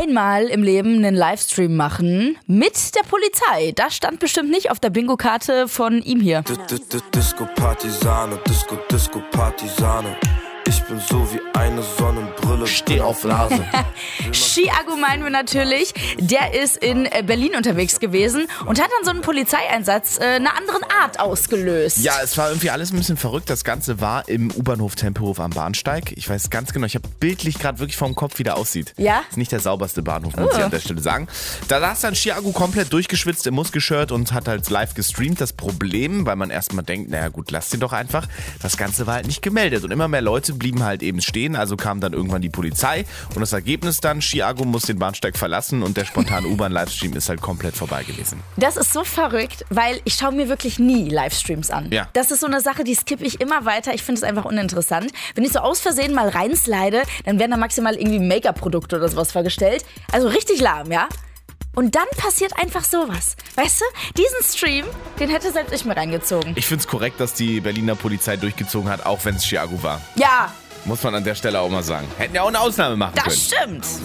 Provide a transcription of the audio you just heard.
einmal im Leben einen Livestream machen mit der Polizei. Das stand bestimmt nicht auf der Bingo-Karte von ihm hier. Disco-Partisane, Disco-Partisane. Ich bin so wie eine Sonnenbrille. Steh auf Nase. Chiago meinen wir natürlich. Der ist in Berlin unterwegs gewesen und hat dann so einen Polizeieinsatz einer anderen Art ausgelöst. Ja, es war irgendwie alles ein bisschen verrückt. Das Ganze war im U-Bahnhof Tempelhof am Bahnsteig. Ich weiß ganz genau, ich habe bildlich gerade wirklich vor dem Kopf, wie der aussieht. Ja? Ist nicht der sauberste Bahnhof, muss ich an der Stelle sagen. Da saß dann Chiago komplett durchgeschwitzt im Muskelshirt und hat halt live gestreamt. Das Problem, weil man erstmal denkt, naja gut, lass den doch einfach. Das Ganze war halt nicht gemeldet und immer mehr Leute blieben halt eben stehen. Also kam dann irgendwann die Polizei und das Ergebnis dann, Chiago muss den Bahnsteig verlassen und der spontane U-Bahn-Livestream ist halt komplett vorbei gewesen. Das ist so verrückt, weil ich schaue mir wirklich nie Livestreams an. Ja. Das ist so eine Sache, die skippe ich immer weiter. Ich finde es einfach uninteressant. Wenn ich so aus Versehen mal reinslide, dann werden da maximal irgendwie Make-up-Produkte oder sowas vorgestellt. Also richtig lahm, ja? Und dann passiert einfach sowas. Weißt du, diesen Stream, den hätte selbst ich mir reingezogen. Ich finde es korrekt, dass die Berliner Polizei durchgezogen hat, auch wenn es Chiago war. Ja, Muss man an der Stelle auch mal sagen. Hätten ja auch eine Ausnahme machen können. das stimmt.